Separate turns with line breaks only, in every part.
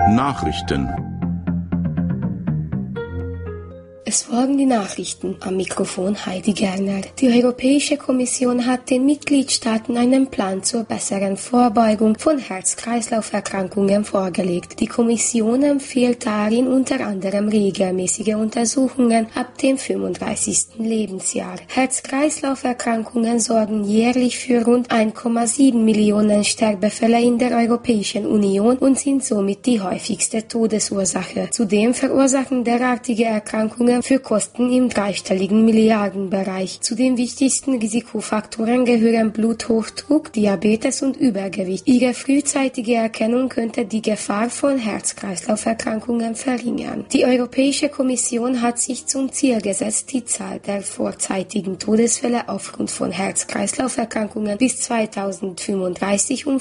Nachrichten.
Es folgen die Nachrichten. Am Mikrofon Heidi Gerner. Die Europäische Kommission hat den Mitgliedstaaten einen Plan zur besseren Vorbeugung von Herz-Kreislauf-Erkrankungen vorgelegt. Die Kommission empfiehlt darin unter anderem regelmäßige Untersuchungen ab dem 35. Lebensjahr. Herz-Kreislauf-Erkrankungen sorgen jährlich für rund 1,7 Millionen Sterbefälle in der Europäischen Union und sind somit die häufigste Todesursache. Zudem verursachen derartige Erkrankungen für Kosten im dreistelligen Milliardenbereich. Zu den wichtigsten Risikofaktoren gehören Bluthochdruck, Diabetes und Übergewicht. Ihre frühzeitige Erkennung könnte die Gefahr von Herz-Kreislauf-Erkrankungen verringern. Die Europäische Kommission hat sich zum Ziel gesetzt, die Zahl der vorzeitigen Todesfälle aufgrund von Herz-Kreislauf-Erkrankungen bis 2035 um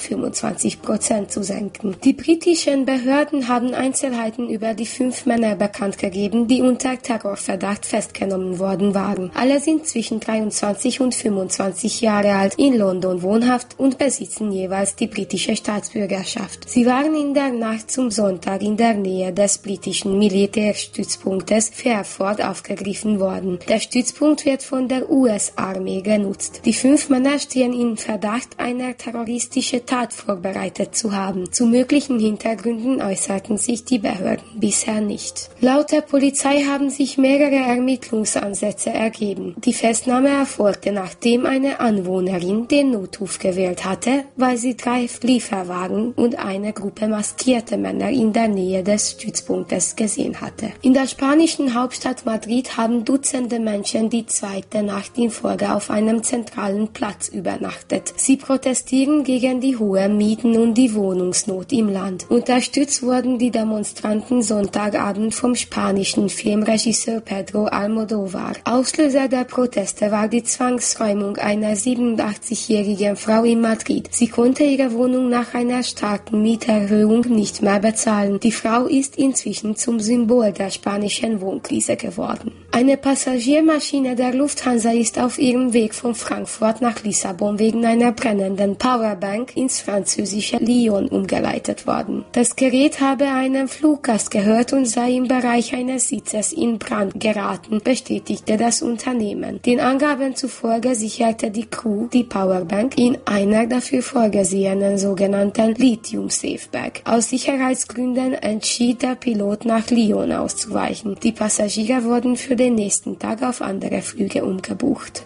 25% zu senken. Die britischen Behörden haben Einzelheiten über die 5 Männer bekannt gegeben, die unter Terrorverdacht festgenommen worden waren. Alle sind zwischen 23 und 25 Jahre alt, in London wohnhaft und besitzen jeweils die britische Staatsbürgerschaft. Sie waren in der Nacht zum Sonntag in der Nähe des britischen Militärstützpunktes Fairford aufgegriffen worden. Der Stützpunkt wird von der US-Armee genutzt. Die 5 Männer stehen in Verdacht, eine terroristische Tat vorbereitet zu haben. Zu möglichen Hintergründen äußerten sich die Behörden bisher nicht. Laut der Polizei haben sich mehrere Ermittlungsansätze ergeben. Die Festnahme erfolgte, nachdem eine Anwohnerin den Notruf gewählt hatte, weil sie 3 Lieferwagen und eine Gruppe maskierte Männer in der Nähe des Stützpunktes gesehen hatte. In der spanischen Hauptstadt Madrid haben Dutzende Menschen die zweite Nacht in Folge auf einem zentralen Platz übernachtet. Sie protestieren gegen die hohen Mieten und die Wohnungsnot im Land. Unterstützt wurden die Demonstranten Sonntagabend vom spanischen Filmregisseur Pedro Almodóvar. Auslöser der Proteste war die Zwangsräumung einer 87-jährigen Frau in Madrid. Sie konnte ihre Wohnung nach einer starken Mieterhöhung nicht mehr bezahlen. Die Frau ist inzwischen zum Symbol der spanischen Wohnkrise geworden. Eine Passagiermaschine der Lufthansa ist auf ihrem Weg von Frankfurt nach Lissabon wegen einer brennenden Powerbank ins französische Lyon umgeleitet worden. Das Gerät habe einem Fluggast gehört und sei im Bereich eines Sitzes in Brand geraten, bestätigte das Unternehmen. Den Angaben zufolge sicherte die Crew die Powerbank in einer dafür vorgesehenen sogenannten Lithium-Safe-Bag. Aus Sicherheitsgründen entschied der Pilot, nach Lyon auszuweichen. Die Passagiere wurden für den nächsten Tag auf andere Flüge umgebucht.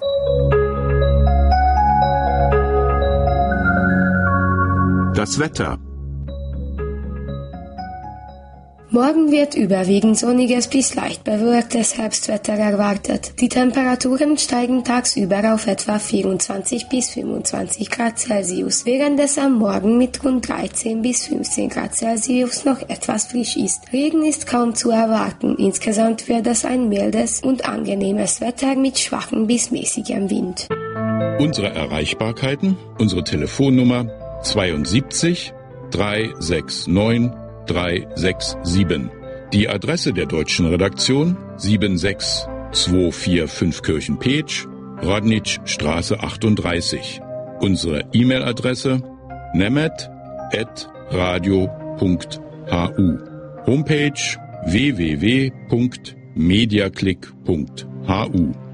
Das Wetter.
Morgen wird überwiegend sonniges bis leicht bewölktes Herbstwetter erwartet. Die Temperaturen steigen tagsüber auf etwa 24 bis 25 Grad Celsius, während es am Morgen mit rund 13 bis 15 Grad Celsius noch etwas frisch ist. Regen ist kaum zu erwarten. Insgesamt wird es ein mildes und angenehmes Wetter mit schwachem bis mäßigem Wind.
Unsere Erreichbarkeiten, unsere Telefonnummer 72 369 367. Die Adresse der deutschen Redaktion 76245 Kirchen-Petsch, Radnitzstraße 38. Unsere E-Mail-Adresse nemet@radio.hu. Homepage www.mediaclick.hu.